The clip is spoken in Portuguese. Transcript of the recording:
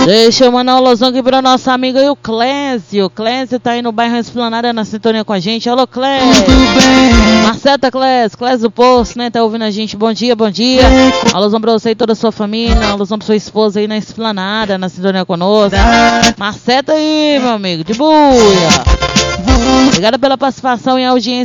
Deixa eu mandar um alôzão aqui pra nosso amigo aí, o Clésio. O Clésio tá aí no bairro Esplanada na sintonia com a gente. Alô, Clésio. Marceta Clésio, Clésio do Poço, né? Tá ouvindo a gente. Bom dia, bom dia. Alôzão pra você e toda a sua família. Alôzão pra sua esposa aí na Esplanada, na sintonia conosco. Marceta aí, meu amigo, de buia. Obrigada pela participação e audiência.